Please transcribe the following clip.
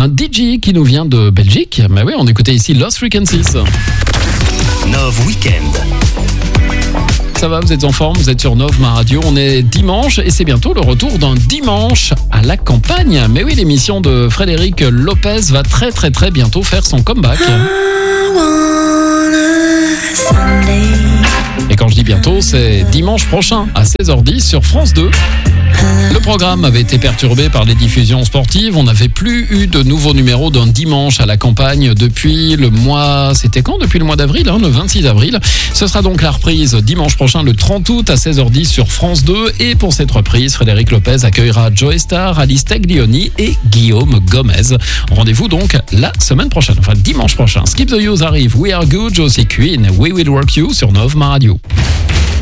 un DJ qui nous vient de Belgique. Mais oui, on écoutait ici Lost Frequencies. Nov Weekend. Ça va, vous êtes en forme, vous êtes sur Nov, ma radio. On est dimanche et c'est bientôt le retour d'un dimanche à la campagne. Mais oui, l'émission de Frédéric Lopez va très bientôt faire son comeback. Et quand je dis bientôt, c'est dimanche prochain à 16h10 sur France 2. Le programme avait été perturbé par les diffusions sportives. On n'avait plus eu de nouveaux numéros d'un dimanche à la campagne depuis le mois... C'était quand ? Depuis le mois d'avril, le 26 avril. Ce sera donc la reprise dimanche prochain, le 30 août à 16h10 sur France 2. Et pour cette reprise, Frédéric Lopez accueillera Joey Starr, Alice Taglioni et Guillaume Gomez. Rendez-vous donc la semaine prochaine, enfin dimanche prochain. Skip the Use arrive, We Are Good, Josie Queen, We Will Work You sur Nov, ma radio.